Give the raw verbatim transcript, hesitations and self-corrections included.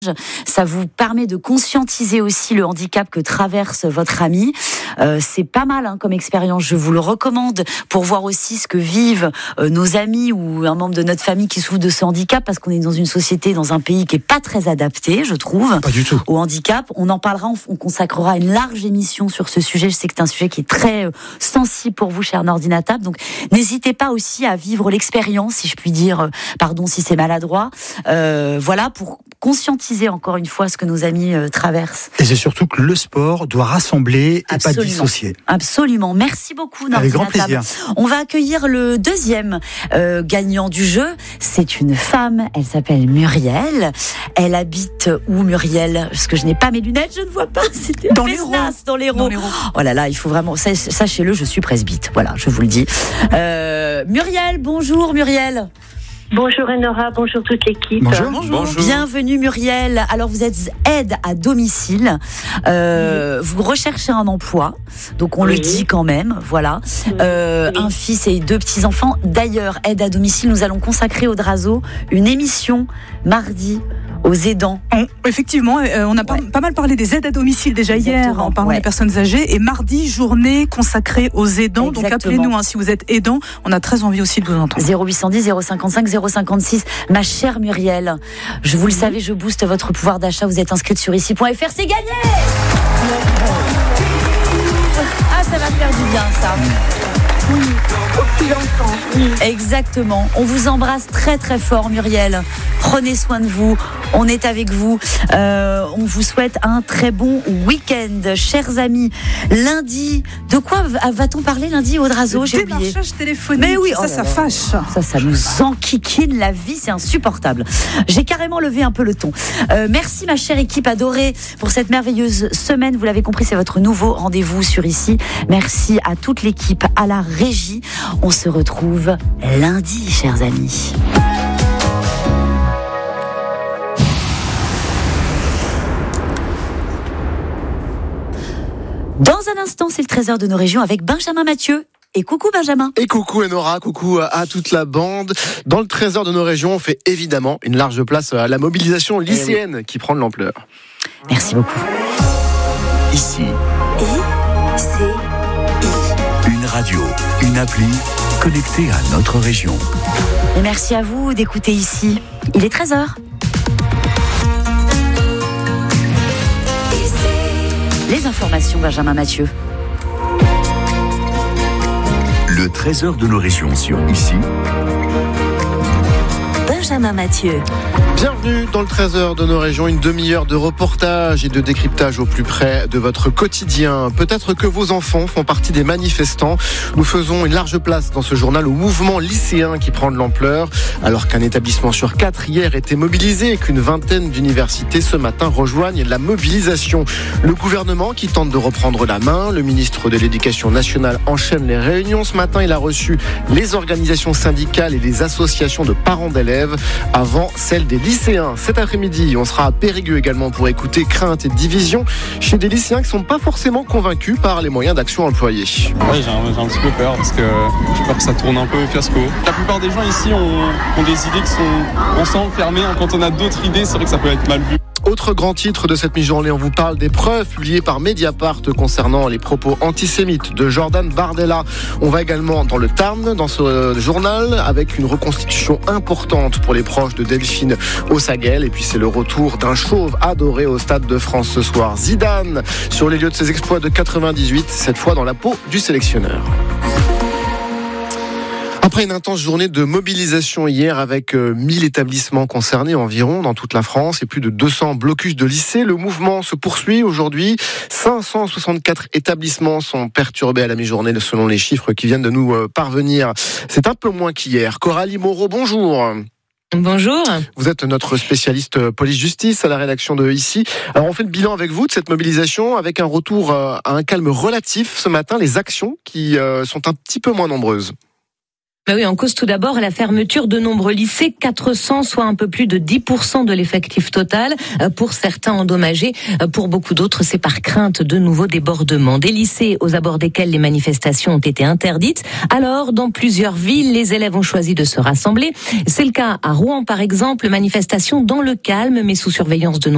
Ça vous permet de conscientiser aussi le handicap que traverse votre ami. Euh, c'est pas mal hein, comme expérience, je vous le recommande pour voir aussi ce que vivent euh, nos amis ou un membre de notre famille qui souffre de ce handicap, parce qu'on est dans une société, dans un pays qui est pas très adapté, je trouve, pas du tout. au handicap. On en parlera, on, on consacrera une large émission sur ce sujet. Je sais que c'est un sujet qui est très euh, sensible pour vous, cher Nordinatable. Donc n'hésitez pas aussi à vivre l'expérience, si je puis dire, euh, pardon si c'est maladroit, euh, voilà, pour conscientiser encore une fois ce que nos amis euh, traversent. Et c'est surtout que le sport doit rassembler et Absolument. pas dissocier. Absolument. Merci beaucoup, Nordinatable. Avec grand plaisir. On va accueillir le deuxième euh, gagnant du jeu. C'est une femme. Elle s'appelle Muriel. Elle habite où, Muriel? Parce que je n'ai pas mes lunettes, je ne vois pas. C'était dans l'Hérault. Dans l'Hérault. Oh là là, il faut vraiment. Sachez-le, je suis presbyte. Voilà, je vous le dis. Euh, Muriel, bonjour, Muriel. Bonjour Enora, bonjour toute l'équipe. Bonjour. Bonjour. Bienvenue Muriel. Alors vous êtes aide à domicile. Euh, oui. Vous recherchez un emploi, donc on oui. le dit quand même. Voilà. Oui. Euh, oui. Un fils et deux petits enfants. D'ailleurs, aide à domicile, nous allons consacrer au Drazo une émission mardi aux aidants. On, effectivement, euh, on a pas, ouais. pas mal parlé des aides à domicile déjà Exactement. hier en parlant ouais. des personnes âgées, et mardi, journée consacrée aux aidants. Exactement. Donc appelez-nous hein, si vous êtes aidant, on a très envie aussi de vous entendre. zéro huit cent dix, zéro cinquante-cinq, zéro cinquante-six. Ma chère Muriel, je vous le mmh. savez, je booste votre pouvoir d'achat. Vous êtes inscrite sur ici point f r, c'est gagné. Ah, ça va faire du bien ça. Oui, aussi longtemps. Oui. Exactement. On vous embrasse très très fort, Muriel. Prenez soin de vous. On est avec vous. Euh, on vous souhaite un très bon week-end, chers amis. Lundi, de quoi va-t-on parler lundi au Drazo? J'ai oublié. Démarchage téléphonique. Mais oui, ça, oh ça fâche. Ça, ça nous enquiquine la vie, c'est insupportable. J'ai carrément levé un peu le ton. Euh, merci ma chère équipe adorée pour cette merveilleuse semaine. Vous l'avez compris, c'est votre nouveau rendez-vous sur ici. Merci à toute l'équipe, à la régie. On se retrouve lundi, chers amis. Dans un instant, c'est le trésor de nos régions avec Benjamin Mathieu. Et coucou Benjamin. Et coucou Enora, coucou à toute la bande. Dans le trésor de nos régions, on fait évidemment une large place à la mobilisation lycéenne oui. qui prend de l'ampleur. Merci beaucoup. Ici. I, C, I. Une radio, une appli connectée à notre région. Et merci à vous d'écouter ici. Il est treize heures. Les informations, Benjamin Mathieu. Le trésor de nos régions sur ici. Benjamin Mathieu. Bienvenue dans le trésor de nos régions, une demi-heure de reportage et de décryptage au plus près de votre quotidien. Peut-être que vos enfants font partie des manifestants. Nous faisons une large place dans ce journal au mouvement lycéen qui prend de l'ampleur, alors qu'un établissement sur quatre hier était mobilisé et qu'une vingtaine d'universités ce matin rejoignent la mobilisation. Le gouvernement qui tente de reprendre la main, le ministre de l'Éducation nationale enchaîne les réunions. Ce matin, il a reçu les organisations syndicales et les associations de parents d'élèves avant celle des lycéens. Cet après-midi, on sera à Périgueux également pour écouter crainte et division chez des lycéens qui ne sont pas forcément convaincus par les moyens d'action employés. Oui, j'ai un, j'ai un petit peu peur parce que j'ai peur que ça tourne un peu au fiasco. La plupart des gens ici ont, ont des idées qui sont ensemble, fermées. Quand on a d'autres idées, c'est vrai que ça peut être mal vu. Autre grand titre de cette mi-journée, on vous parle des preuves publiées par Mediapart concernant les propos antisémites de Jordan Bardella. On va également dans le Tarn, dans ce journal, avec une reconstitution importante pour les proches de Delphine Ossaguel. Et puis c'est le retour d'un chauve adoré au Stade de France ce soir. Zidane, sur les lieux de ses exploits de quatre-vingt-dix-huit, cette fois dans la peau du sélectionneur. Après une intense journée de mobilisation hier avec mille établissements concernés environ dans toute la France et plus de deux cents blocus de lycées, le mouvement se poursuit aujourd'hui. cinq cent soixante-quatre établissements sont perturbés à la mi-journée selon les chiffres qui viennent de nous parvenir. C'est un peu moins qu'hier. Coralie Moreau, bonjour. Bonjour. Vous êtes notre spécialiste police-justice à la rédaction de Ici. Alors on fait le bilan avec vous de cette mobilisation avec un retour à un calme relatif ce matin. Les actions qui sont un petit peu moins nombreuses. Ben oui, en cause tout d'abord la fermeture de nombreux lycées, quatre cents, soit un peu plus de dix pour cent de l'effectif total, pour certains endommagés, pour beaucoup d'autres c'est par crainte de nouveaux débordements. Des lycées aux abords desquels les manifestations ont été interdites. Alors, dans plusieurs villes, les élèves ont choisi de se rassembler. C'est le cas à Rouen par exemple, manifestation dans le calme mais sous surveillance de